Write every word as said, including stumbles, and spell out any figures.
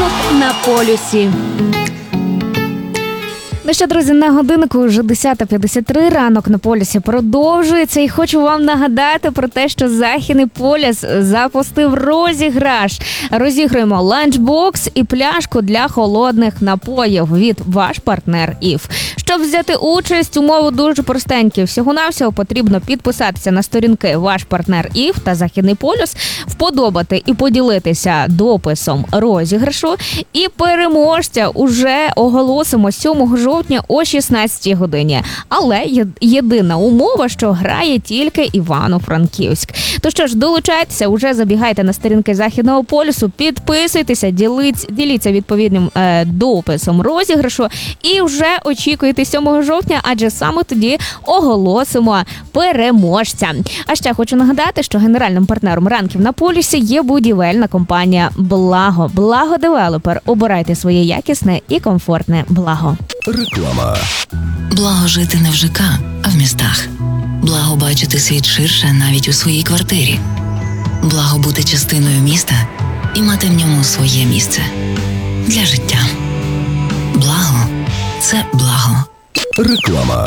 Ранок на полюсі. Ну що, друзі, на годиннику вже десята п'ятдесят три, ранок на полюсі продовжується. І хочу вам нагадати про те, що Західний полюс запустив розіграш. Розіграємо ланчбокс і пляшку для холодних напоїв від ваш партнер ІФ. Щоб взяти участь, умови дуже простенькі. Всього-навсього потрібно підписатися на сторінки ваш партнер ІФ та Західний полюс, вподобати і поділитися дописом розіграшу. І переможця уже оголосимо сьомого жовтня о шістнадцятій годині. Але є єдина умова, що грає тільки Івано-Франківськ. То що ж, долучайтеся, уже забігайте на сторінки Західного полюсу, підписуйтеся, діліться, діліться відповідним е, дописом розіграшу і вже очікуйте сьомого жовтня, адже саме тоді оголосимо переможця. А ще хочу нагадати, що генеральним партнером ранків на полюсі є будівельна компанія «Благо». «Благо Девелопер». Обирайте своє якісне і комфортне благо. Реклама. Благо жити не в ЖК, а в містах. Благо бачити світ ширше навіть у своїй квартирі. Благо бути частиною міста і мати в ньому своє місце. Для життя. Благо – це благо. Реклама.